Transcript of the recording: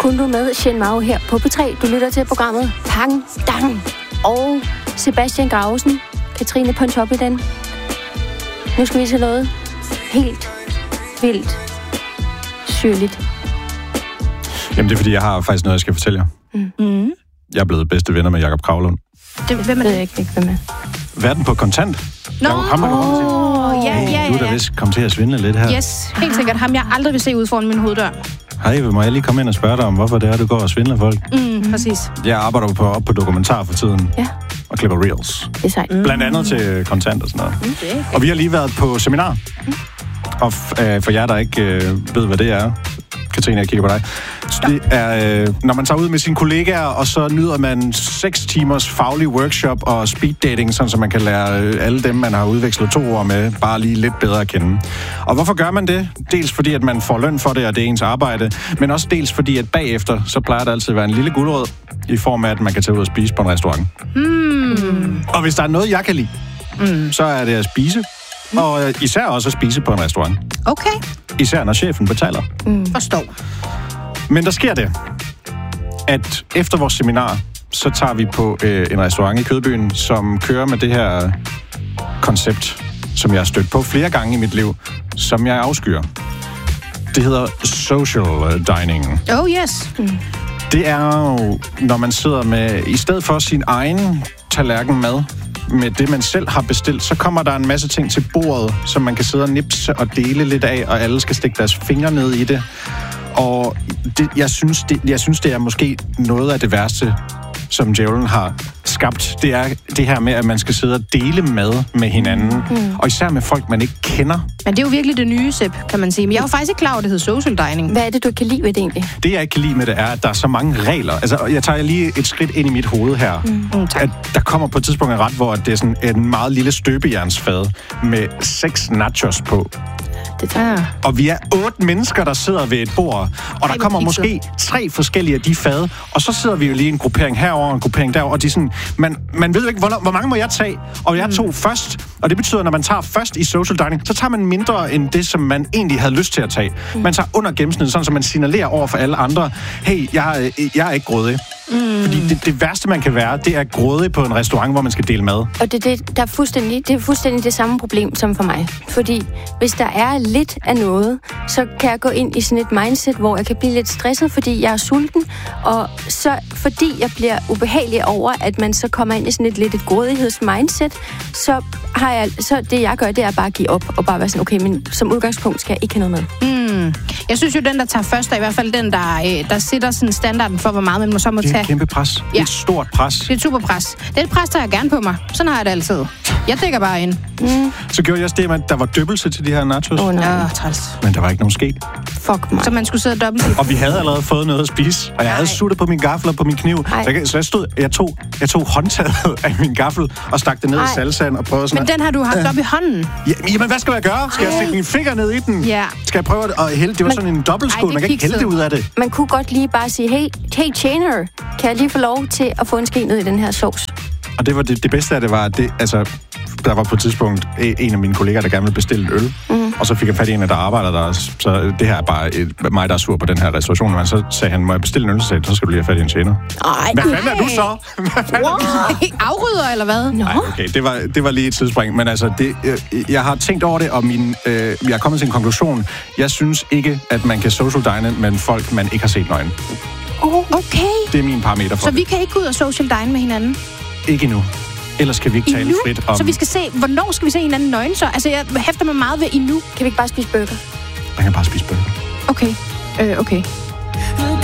kunne du med Shen Mao her på P3. Du lytter til programmet Pang Dang. Og Sebastian Gravesen, Katrine Pontoppidan. Nu skal vi til noget helt vildt syrligt. Jamen, det er fordi, jeg har faktisk noget, jeg skal fortælle jer. Mm. Jeg er blevet bedste venner med Jakob Kravlund. Hvem er det? Jeg ikke, hvem er. Verden på kontant. Nå, ja. Du er da vist kommet til at svindle lidt her. Yes, helt sikkert. Ham, jeg aldrig vil se ud foran min hoveddør. Hej, må jeg lige komme ind og spørge dig om, hvorfor det er, du går og svindler folk? Præcis. Jeg arbejder op på dokumentar for tiden. Ja. Og klipper reels. Det er sejt. Blandt andet til kontant og sådan noget. Og vi har lige været på seminar. Og for jer, der ikke ved, hvad det er, Katrine, jeg kigger på dig. Det er, når man tager ud med sine kollegaer, og så nyder man 6 timers faglig workshop og speed dating, sådan så man kan lære alle dem, man har udvekslet 2 år med, bare lige lidt bedre at kende. Og hvorfor gør man det? Dels fordi, at man får løn for det, og det er ens arbejde, men også dels fordi, at bagefter, så plejer det altid at være en lille gulerod, i form af, at man kan tage ud og spise på en restaurant. Og hvis der er noget, jeg kan lide, så er det at spise, og især også at spise på en restaurant. Okay. Især når chefen betaler. Forstår. Men der sker det, at efter vores seminar, så tager vi på en restaurant i Kødbyen, som kører med det her koncept, som jeg har stødt på flere gange i mit liv, som jeg afskyer. Det hedder social dining. Oh yes. Det er jo, når man sidder med, i stedet for sin egen tallerken mad, med det, man selv har bestilt, så kommer der en masse ting til bordet, som man kan sidde og nipse og dele lidt af, og alle skal stikke deres fingre ned i det. Og jeg synes, det er måske noget af det værste, som djævlen har skabt. Det er det her med, at man skal sidde og dele mad med hinanden. Og især med folk, man ikke kender. Men det er jo virkelig det nye, Sepp, kan man sige. Men jeg er jo faktisk ikke klar over, at det hedder social dining. Hvad er det, du kan lide ved det egentlig? Det, jeg ikke kan lide med det, er, at der er så mange regler. Altså, jeg tager lige et skridt ind i mit hoved her. At der kommer på et tidspunkt en ret, hvor det er sådan en meget lille støbejernsfad med 6 nachos på. Og vi er 8 mennesker, der sidder ved et bord, og der kommer måske 3 forskellige af de fad, og så sidder vi jo lige en gruppering herover, en gruppering derover, og de sådan, man ved jo ikke, hvor mange må jeg tage, og jeg tog først, og det betyder, at når man tager først i social dining, så tager man mindre end det, som man egentlig havde lyst til at tage. Man tager under gennemsnittet, sådan så man signalerer over for alle andre, hey, jeg er ikke grådig. Fordi det værste, man kan være, det er grådig på en restaurant, hvor man skal dele mad. Og det er fuldstændig det samme problem som for mig. Fordi hvis der er lidt af noget, så kan jeg gå ind i sådan et mindset, hvor jeg kan blive lidt stresset, fordi jeg er sulten. Og så fordi jeg bliver ubehagelig over, at man så kommer ind i sådan et grådighedsmindset, så det jeg gør, det er bare at give op og bare være sådan, okay, men som udgangspunkt skal jeg ikke have noget med. Jeg synes jo, den, der tager først, er i hvert fald den, der sætter sådan standarden for, hvor meget man så må tage. Det er et kæmpe pres. Ja. Et stort pres. Det er et super pres. Det er et pres, der jeg gerne på mig. Sådan har jeg det altid. Jeg dækker bare ind. Så gjorde jeg også det, at der var døbelse til de her nachos. Træls. Men der var ikke nogen sket. Fuck mig. Så man skulle sidde og dobbelt. Og vi havde allerede fået noget at spise. Og jeg havde suttet på min gaffel og på min kniv. Så jeg tog håndtaget af min gaffel og stak det ned i salsaen og prøvede sådan. Men den har du haft op i hånden. Jamen, hvad skal jeg gøre? Skal jeg stikke min finger ned i den? Ja. Skal jeg prøve at hælde? Det var sådan en dobbeltskål. Man kan ikke hælde det ud af det. Man kunne godt lige bare sige, hey tjener, kan jeg lige få lov til at få en ske ned i den her sovs? Og det var det bedste af det var, at der var på et tidspunkt en af mine kollegaer, der gerne ville bestille en øl. Og så fik jeg fat i en, der arbejder der. Så det her er bare mig, der er sur på den her restauration. Men så sagde han, må jeg bestille en øl? Så sagde jeg, så skal du lige have fat i en tjener. Hvad fanden er du så? Afrydder, eller hvad? Nej, okay, det var lige et tidsspring. Men altså, jeg har tænkt over det, og jeg er kommet til en konklusion. Jeg synes ikke, at man kan social dine med folk, man ikke har set nøgen. Okay. Det er min parameter for Så vi kan ikke gå ud og social dine med hinanden? Ikke endnu. Ellers kan vi ikke tale frit om... Så vi skal se, hvornår skal vi se hinanden nøgen så? Altså, jeg hæfter mig meget ved endnu. Kan vi ikke bare spise burger? Man kan bare spise burger. Okay.